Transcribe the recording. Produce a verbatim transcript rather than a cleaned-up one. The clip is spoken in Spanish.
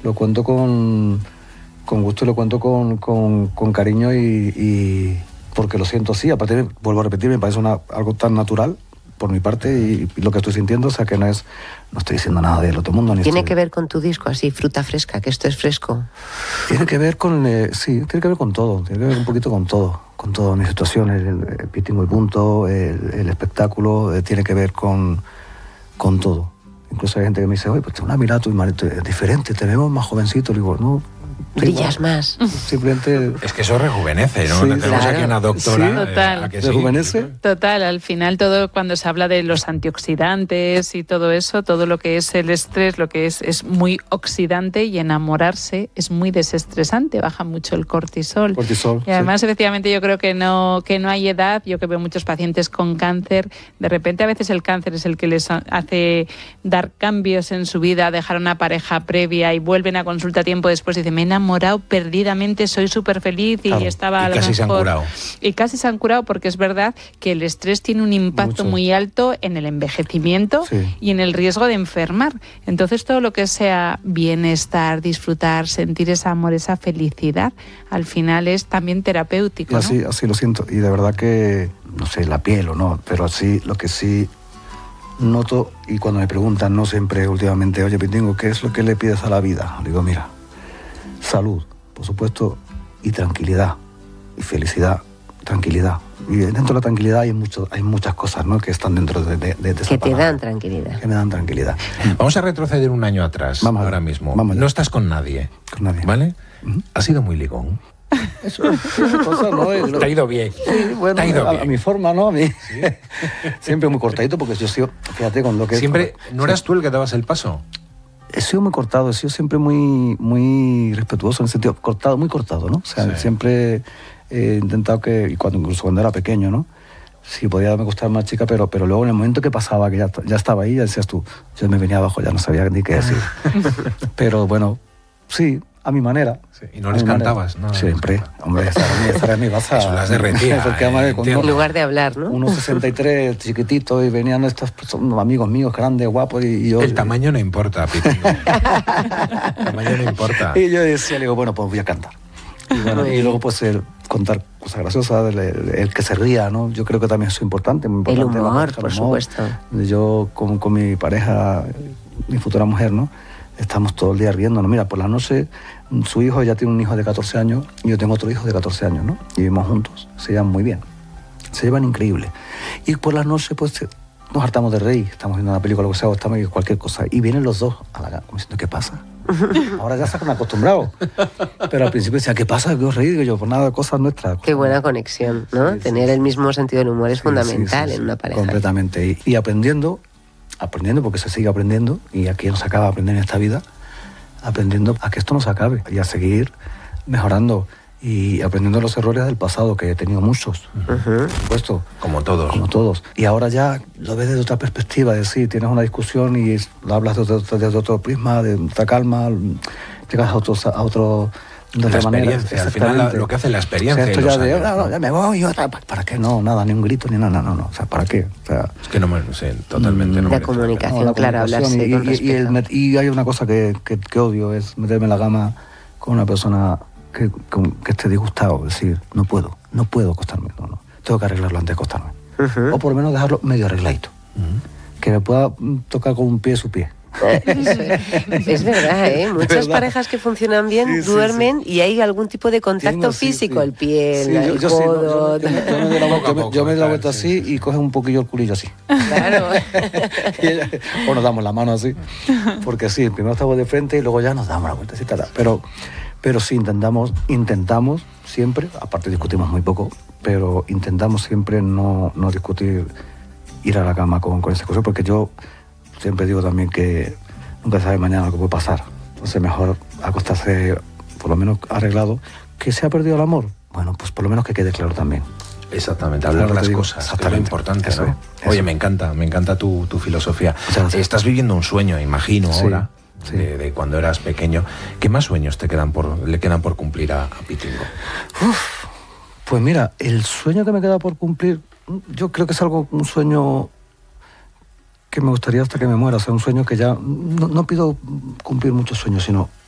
lo cuento con, con gusto y lo cuento con, con, con cariño y, y porque lo siento así. Aparte, vuelvo a repetir, me parece una, algo tan natural por mi parte y, y lo que estoy sintiendo, o sea que no es, no estoy diciendo nada del otro mundo. Ni ¿Tiene estoy... que ver con tu disco, así, Fruta Fresca, que esto es fresco? Tiene que ver con, eh, sí, tiene que ver con todo, tiene que ver un poquito con todo, con todas mis situaciones, el, el Pitingo y punto, el, el espectáculo, eh, tiene que ver con, con todo. Incluso hay gente que me dice, oye, pues una mirada tu marido es diferente, te vemos más jovencito. Le digo, no. Brillas más. Simplemente... Es que eso rejuvenece, ¿no? Sí, tenemos claro. aquí una doctora. Sí, total. Eh, ¿a que ¿Rejuvenece? sí? Total, al final todo cuando se habla de los antioxidantes y todo eso, todo lo que es el estrés, lo que es es muy oxidante y enamorarse es muy desestresante, baja mucho el cortisol. Cortisol, Y además, sí. efectivamente, yo creo que no que no hay edad. Yo que veo muchos pacientes con cáncer, de repente a veces el cáncer es el que les hace dar cambios en su vida, dejar una pareja previa y vuelven a consulta tiempo después y dicen, me he enamorado perdidamente, soy súper feliz y Claro. estaba a Y lo casi mejor... se han curado. Y casi se han curado porque es verdad que el estrés tiene un impacto Mucho. muy alto en el envejecimiento Sí. y en el riesgo de enfermar. Entonces todo lo que sea bienestar, disfrutar, sentir ese amor, esa felicidad, al final es también terapéutico, Y así, ¿no? así lo siento. Y de verdad que, no sé, la piel o no, pero así lo que sí noto, y cuando me preguntan, no siempre últimamente, oye, Pitingo, ¿qué es lo que le pides a la vida? Digo, mira, salud, por supuesto, y tranquilidad, y felicidad, tranquilidad. Y dentro de la tranquilidad hay, mucho, hay muchas cosas, ¿no?, que están dentro de, de, de esa Que te palabra, dan tranquililad. que me dan tranquilidad. Vamos a retroceder un año atrás, Vamos ahora allá. mismo. Vamos allá. No estás con nadie, Con nadie. ¿vale? Ujú. Has sido muy ligón. Eso es una cosa, ¿no? Es lo- Te ha ido bien. Sí, bueno, Te ha ido a, bien. a mi forma, ¿no? A mí. Siempre muy cortadito, porque yo soy, fíjate, con lo que... Siempre, ¿no eras tú el que dabas el paso? He sido muy cortado, he sido siempre muy, muy respetuoso en el sentido, cortado, muy cortado, ¿no? O sea, Sí. siempre he intentado que, y cuando, incluso cuando era pequeño, ¿no? Sí, podía me gustar más chica, pero, pero luego en el momento que pasaba, que ya, ya estaba ahí, ya decías tú, yo me venía abajo, ya no sabía ni qué decir. Pero bueno, sí, a mi manera. Sí, y no A les mi manera. cantabas, ¿no? Siempre. Hombre, esa era mi, esa era mi baza. Eso las derretía, Porque eh, además con entiendo. En lugar de hablar, ¿no? uno sesenta y tres, chiquitito, y venían estos pues, unos amigos míos grandes, guapos, y, y yo... El tamaño no importa, Pitingo. El tamaño no importa. Y yo decía, le digo, bueno, pues voy a cantar. Y, bueno, Muy y bien. luego pues el, contar cosas graciosas, el, el- el que se ría, ¿no? Yo creo que también es importante, muy El importante. humor, el por supuesto. Yo con, con mi pareja, mi futura mujer, ¿no? Estamos todo el día riéndonos. Mira, por la noche, su hijo ya tiene un hijo de catorce años y yo tengo otro hijo de catorce años, ¿no? Y vivimos juntos, se llevan muy bien. Se llevan increíble. Y por la noche, pues, nos hartamos de reír. Estamos viendo una película, lo que sea, o estamos viendo cualquier cosa. Y vienen los dos a la cama, como diciendo, ¿qué pasa? Ahora ya se han acostumbrado. Pero al principio decían, ¿qué pasa? ¿Qué os reís? Digo yo, pues nada, cosas nuestras. Qué buena conexión, ¿no? Sí, sí, Tener sí. el mismo sentido del humor es Sí, fundamental sí, sí, en sí, una pareja. Completamente. Y, y aprendiendo, aprendiendo, porque se sigue aprendiendo, y aquí no se acaba de aprender en esta vida, aprendiendo a que esto no se acabe y a seguir mejorando y aprendiendo los errores del pasado, que he tenido muchos, Ujú. por supuesto, Como todos. como todos. Y ahora ya lo ves desde otra perspectiva, es decir, tienes una discusión y es- lo hablas desde otro, desde otro prisma, de otra calma, llegas a otro... A otro de La otra manera. experiencia, al final la- Exactamente. lo que hace la O experiencia. sea, y esto los ya de, años, "Ah, no, ¿no? ya me voy, y otra, ¿para qué? No, nada, ni un grito, ni nada, no, no. O sea, ¿para qué? O sea, Es que no me sé, totalmente. No La merece comunicación. no, la claro, comunicación hablarse y, con y- y el respeto. met- y hay una cosa que, que, que odio, es meterme en la cama con una persona que, con- que esté disgustado, es decir, no puedo, no puedo acostarme, no, no. Tengo que arreglarlo antes de acostarme. Ujú. O por lo menos dejarlo medio arregladito. Que me pueda mm, tocar con un pie su pie. Es verdad, ¿eh? Muchas verdad. parejas que funcionan bien Sí, sí, duermen y hay algún tipo de contacto Tengo, sí, físico, sí. el pie, Sí, el yo, yo sí, no, codo. yo, me- yo me doy la vuelta- yo me- Poco a yo me doy la poco, vuelta sí, así y coge un poquillo el culillo así. Claro. Y ella- o nos damos la mano así, porque sí, primero estamos de frente y luego ya nos damos la vuelta, pero, pero sí intentamos, intentamos siempre, aparte discutimos muy poco, pero intentamos siempre no, no discutir, ir a la cama con, con esas cosas, porque yo siempre digo también que nunca se sabe mañana lo que puede pasar, entonces mejor acostarse por lo menos arreglado. ¿Que se ha perdido el amor? Bueno, pues por lo menos que quede claro también. Exactamente, hablar Claro, te las digo, cosas, que es lo exactamente. importante, Eso ¿no? es, eso Oye, es. me encanta, me encanta tu, tu filosofía. Muchas gracias. Estás viviendo un sueño, imagino, Sí, ahora, sí. De, de cuando eras pequeño. ¿Qué más sueños te quedan por, le quedan por cumplir a, a Pitingo? Pues mira, el sueño que me queda por cumplir, yo creo que es algo, un sueño que me gustaría hasta que me muera, o sea, un sueño que ya, no, no pido cumplir muchos sueños, sino